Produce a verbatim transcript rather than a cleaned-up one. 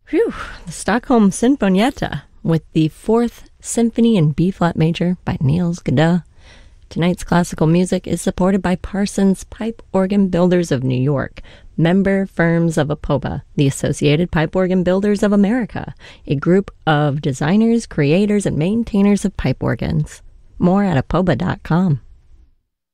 Phew, the Stockholm Sinfonietta with the Fourth Symphony in B-flat major by Niels Gade. Tonight's classical music is supported by Parsons Pipe Organ Builders of New York, member firms of APOBA, the Associated Pipe Organ Builders of America, a group of designers, creators, and maintainers of pipe organs. More at apoba dot com.